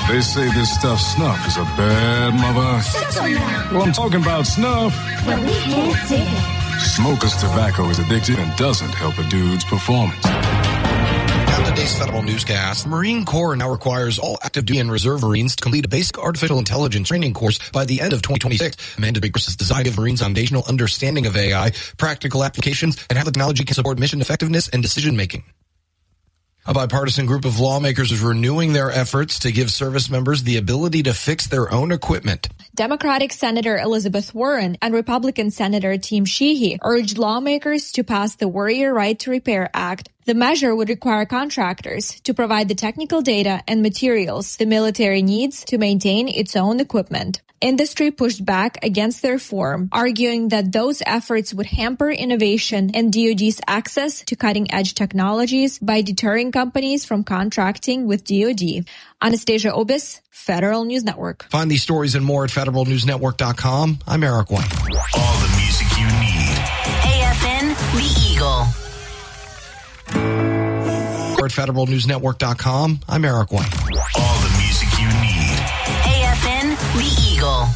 They say this stuff snuff is a bad mother. Well, I'm talking about snuff. But we can't take it. Smoker's tobacco is addictive and doesn't help a dude's performance. On today's Federal Newscast, the Marine Corps now requires all active duty and reserve Marines to complete a basic artificial intelligence training course by the end of 2026. Mandatory courses designed to give Marines foundational understanding of AI, practical applications, and how the technology can support mission effectiveness and decision-making. A bipartisan group of lawmakers is renewing their efforts to give service members the ability to fix their own equipment. Democratic Senator Elizabeth Warren and Republican Senator Tim Sheehy urged lawmakers to pass the Warrior Right to Repair Act. The measure would require contractors to provide the technical data and materials the military needs to maintain its own equipment. Industry pushed back against the reform, arguing that those efforts would hamper innovation and DoD's access to cutting-edge technologies by deterring companies from contracting with DoD. Anastasia Obis, Federal News Network. Find these stories and more at federalnewsnetwork.com. I'm Eric White. All the music you need. AFN, The Eagle. At federalnewsnetwork.com. I'm Eric White. All the music you need. AFN, The Eagle.